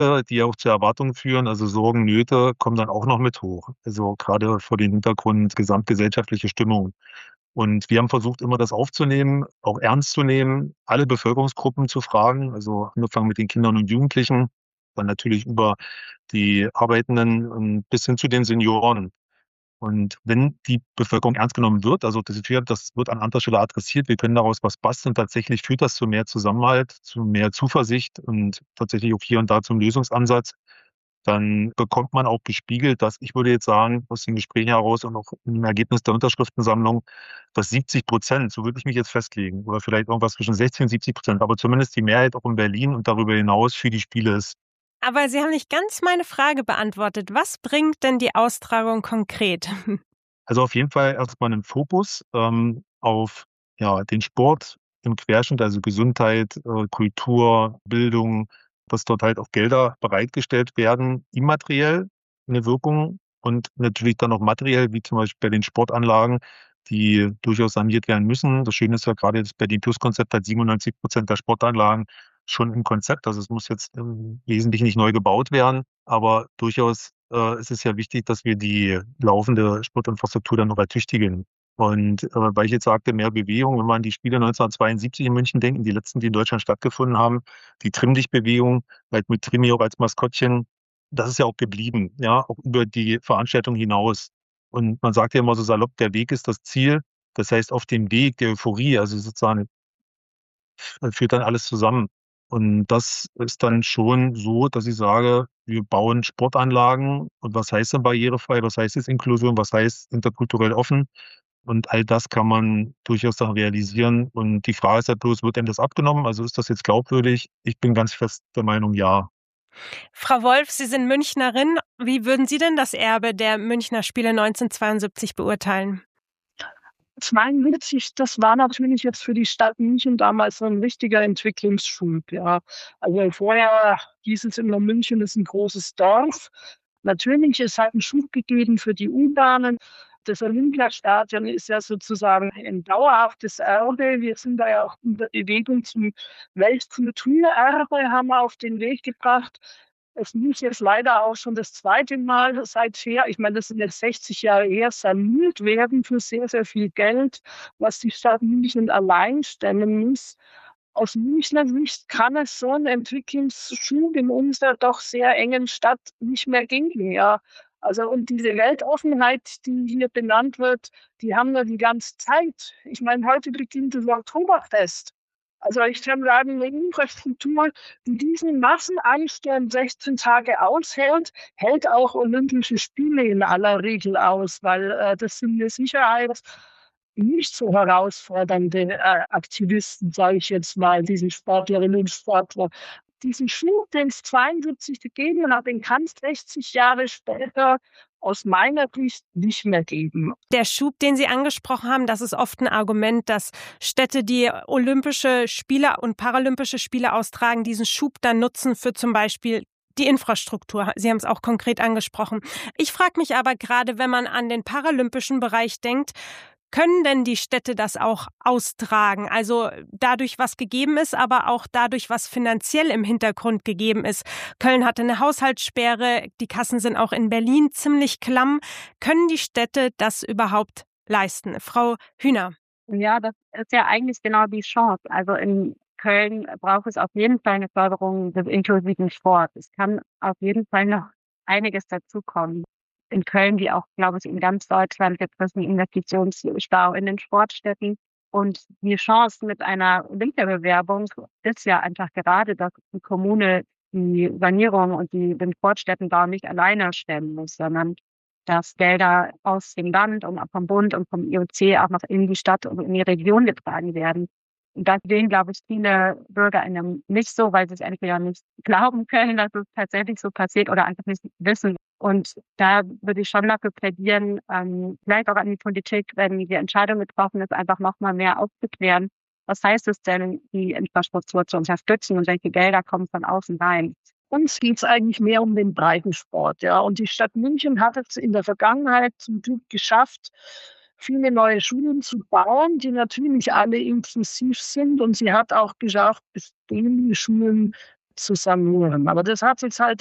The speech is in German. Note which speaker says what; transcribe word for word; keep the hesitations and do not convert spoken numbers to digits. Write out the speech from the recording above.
Speaker 1: äh, die auch zu Erwartungen führen. Also Sorgen, Nöte kommen dann auch noch mit hoch. Also gerade vor dem Hintergrund gesamtgesellschaftliche Stimmung. Und wir haben versucht, immer das aufzunehmen, auch ernst zu nehmen, alle Bevölkerungsgruppen zu fragen, also angefangen mit den Kindern und Jugendlichen, dann natürlich über die Arbeitenden und bis hin zu den Senioren. Und wenn die Bevölkerung ernst genommen wird, also das wird das wird an anderer Stelle adressiert, wir können daraus was basteln. Tatsächlich führt das zu mehr Zusammenhalt, zu mehr Zuversicht und tatsächlich auch hier und da zum Lösungsansatz. Dann bekommt man auch gespiegelt, dass ich würde jetzt sagen, aus den Gesprächen heraus und auch im Ergebnis der Unterschriftensammlung, dass siebzig Prozent, so würde ich mich jetzt festlegen, oder vielleicht irgendwas zwischen sechzig und siebzig Prozent, aber zumindest die Mehrheit auch in Berlin und darüber hinaus für die Spiele ist.
Speaker 2: Aber Sie haben nicht ganz meine Frage beantwortet. Was bringt denn die Austragung konkret?
Speaker 1: Also auf jeden Fall erstmal einen Fokus ähm, auf ja, den Sport im Querschnitt, also Gesundheit, äh, Kultur, Bildung, dass dort halt auch Gelder bereitgestellt werden, immateriell eine Wirkung und natürlich dann auch materiell, wie zum Beispiel bei den Sportanlagen, die durchaus saniert werden müssen. Das Schöne ist ja gerade, das Berlin-Plus-Konzept hat siebenundneunzig Prozent der Sportanlagen schon im Konzept. Also es muss jetzt im Wesentlichen nicht neu gebaut werden, aber durchaus äh, ist es ja wichtig, dass wir die laufende Sportinfrastruktur dann noch ertüchtigen. Und äh, weil ich jetzt sagte, mehr Bewegung, wenn man an die Spiele neunzehnhundertzweiundsiebzig in München denkt, die letzten, die in Deutschland stattgefunden haben, die Trimm-Dich-Bewegung, halt mit Trimi auch als Maskottchen, das ist ja auch geblieben, ja, auch über die Veranstaltung hinaus. Und man sagt ja immer so salopp, der Weg ist das Ziel. Das heißt, auf dem Weg der Euphorie, also sozusagen äh, führt dann alles zusammen. Und das ist dann schon so, dass ich sage, wir bauen Sportanlagen. Und was heißt denn barrierefrei? Was heißt jetzt Inklusion? Was heißt interkulturell offen? Und all das kann man durchaus dann realisieren. Und die Frage ist halt bloß, wird einem das abgenommen? Also ist das jetzt glaubwürdig? Ich bin ganz fest der Meinung, ja.
Speaker 2: Frau Wolf, Sie sind Münchnerin. Wie würden Sie denn das Erbe der Münchner Spiele neunzehnhundertzweiundsiebzig beurteilen?
Speaker 3: zweiundsiebzig, das war natürlich jetzt für die Stadt München damals so ein richtiger Entwicklungsschub, ja. Also vorher hieß es immer, München ist ein großes Dorf. Natürlich, es hat einen Schub gegeben für die U-Bahnen. Das Olympiastadion ist ja sozusagen ein dauerhaftes Erbe. Wir sind da ja auch in der Bewegung zum Weltkulturerbe, haben wir auf den Weg gebracht. Es muss jetzt leider auch schon das zweite Mal seither, ich meine, das sind jetzt sechzig Jahre her, saniert werden für sehr, sehr viel Geld, was die Stadt München allein stemmen muss. Aus Münchner Sicht kann es so einen Entwicklungsschub in unserer doch sehr engen Stadt nicht mehr geben, ja. Also, und diese Weltoffenheit, die hier benannt wird, die haben wir die ganze Zeit. Ich meine, heute beginnt das Oktoberfest. Also ich kann sagen, eine Infrastruktur, die diesen Massenansturm sechzehn Tage aushält, hält auch Olympische Spiele in aller Regel aus, weil äh, das sind mit Sicherheit nicht so herausfordernde äh, Aktivisten, sage ich jetzt mal, diese Sportlerinnen und Sportler. Diesen Schub, den es zweiundsiebzig gegeben hat, den kann es sechzig Jahre später aus meiner Sicht nicht mehr geben.
Speaker 2: Der Schub, den Sie angesprochen haben, das ist oft ein Argument, dass Städte, die Olympische Spiele und Paralympische Spiele austragen, diesen Schub dann nutzen für zum Beispiel die Infrastruktur. Sie haben es auch konkret angesprochen. Ich frage mich aber gerade, wenn man an den paralympischen Bereich denkt, können denn die Städte das auch austragen? Also dadurch, was gegeben ist, aber auch dadurch, was finanziell im Hintergrund gegeben ist. Köln hatte eine Haushaltssperre, die Kassen sind auch in Berlin ziemlich klamm. Können die Städte das überhaupt leisten? Frau Hühner.
Speaker 4: Ja, das ist ja eigentlich genau die Chance. Also in Köln braucht es auf jeden Fall eine Förderung des inklusiven Sports. Es kann auf jeden Fall noch einiges dazukommen. In Köln, wie auch, glaube ich, in ganz Deutschland, gibt es einen Investitionsstau in den Sportstätten. Und die Chance mit einer Olympiabewerbung ist ja einfach gerade, dass die Kommune die Sanierung und die, den Sportstättenbau nicht alleine stemmen muss, sondern dass Gelder aus dem Land und auch vom Bund und vom I O C auch noch in die Stadt und in die Region getragen werden. Und das sehen, glaube ich, viele Bürger in einem nicht so, weil sie es entweder nicht glauben können, dass es tatsächlich so passiert oder einfach nicht wissen. Und da würde ich schon dafür plädieren, ähm, vielleicht auch an die Politik, wenn die Entscheidung getroffen ist, einfach nochmal mehr aufzuklären. Was heißt es denn, die Infrastruktur zu unterstützen und welche Gelder kommen von außen rein?
Speaker 3: Uns geht es eigentlich mehr um den Breitensport, ja. Und die Stadt München hat es in der Vergangenheit zum Glück geschafft, viele neue Schulen zu bauen, die natürlich alle inklusiv sind. Und sie hat auch geschafft, bestehende Schulen zu sanieren. Aber das hat jetzt halt